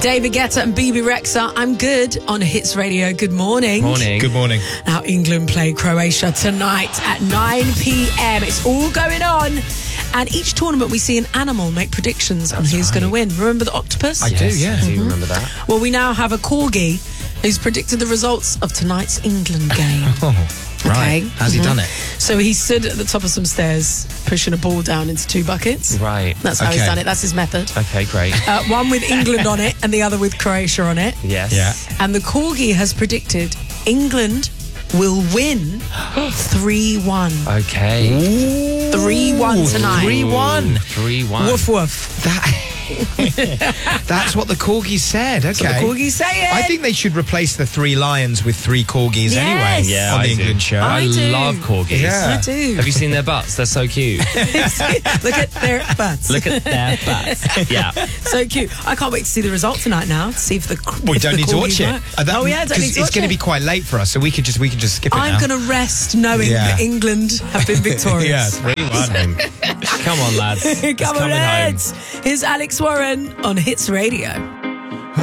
David Guetta and BB Rexa, I'm good on Hits Radio. Good morning. Morning. Good morning. Now, England play Croatia tonight at 9 p.m. It's all going on. And each tournament we see an animal make predictions on who's going to win. Remember the octopus? I do, yeah. Do you remember that? Well, we now have a corgi who's predicted the results of tonight's England game. Right. Okay. Has he done it? So he stood at the top of some stairs, pushing a ball down into two buckets. Right. That's how he's Okay. done it. That's his method. Okay, great. One with England on it and the other with Croatia on it. Yes. Yeah. And the corgi has predicted England will win 3-1. Okay. 3-1 tonight. 3-1. 3-1. Woof woof. That's what the corgis said. Okay. The corgis say it. I think they should replace the 3 lions with 3 corgis Yes. anyway Yeah, on I the do. England shirt. I do. love corgis. Yeah. I do. Have you seen their butts? They're so cute. Look at their butts. Look at their butts. Yeah. So cute. I can't wait to see the result tonight now. To see if the We if don't the need to watch corgis it. work. Don't Don't need to it's watch going to be it. quite late for us, so we can just skip it now. I'm going to rest knowing Yeah. that England have been victorious. Yeah, 3-1. Come on, lads. It's Come on, coming home. lads. Here's Alex Warren on Hits Radio.